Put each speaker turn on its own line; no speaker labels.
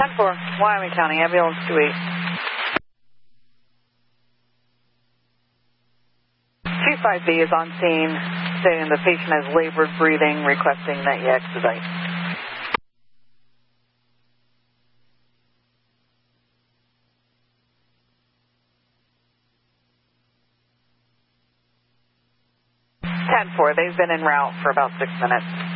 10-4, Wyoming County, ambulance 28. 25B is on scene, stating the patient has labored breathing, requesting that you expedite. They've been en route for about 6 minutes.